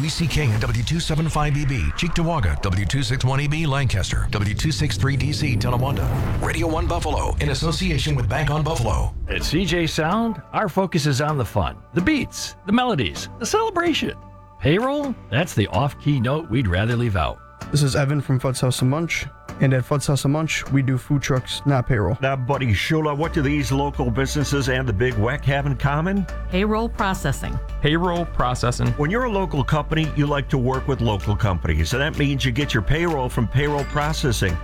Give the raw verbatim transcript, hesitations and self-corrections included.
W C K and W two seventy-five E B, Cheektowaga, W two sixty-one E B, Lancaster, W two sixty-three D C, Tonawanda. Radio one Buffalo, in association with Bank on Buffalo. At C J Sound, our focus is on the fun, the beats, the melodies, the celebration. Payroll, that's the off-key note we'd rather leave out. This is Evan from Fud's House of Munch, and at Fud's House of Munch, we do food trucks, not payroll. Now, buddy Shula, what do these local businesses and the Big Weck have in common? Payroll processing. Payroll processing. When you're a local company, you like to work with local companies, and that means you get your payroll from payroll processing.